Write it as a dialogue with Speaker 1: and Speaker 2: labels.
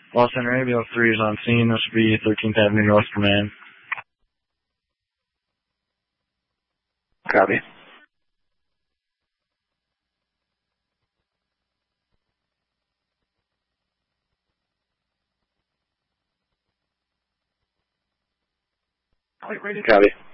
Speaker 1: Los Arabia 03 is on scene. This will be 13th Avenue North Command.
Speaker 2: Copy. Copy.